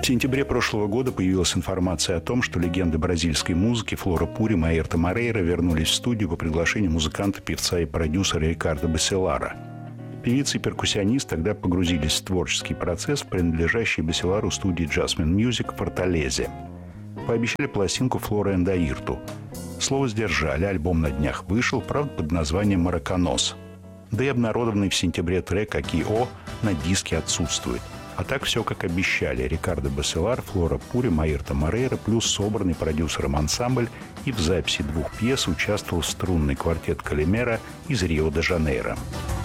сентябре прошлого года появилась информация о том, что легенды бразильской музыки Флора Пурим и Аирто Морейра вернулись в студию по приглашению музыканта, певца и продюсера Рикардо Басселара. Певица и перкуссионист тогда погрузились в творческий процесс в принадлежащей Басселару студии Jasmine Music в Форталезе. Пообещали пластинку Флора энд Аирту. Слово сдержали, альбом на днях вышел, правда, под названием «Мараканос». Да и обнародованный в сентябре трек «Аки-О» на диске отсутствует. А так все, как обещали. Рикардо Басселар, Флора Пурим, Аирто Морейра, плюс собранный продюсером ансамбль, и в записи 2 пьес участвовал струнный квартет Калимера из Рио-де-Жанейро.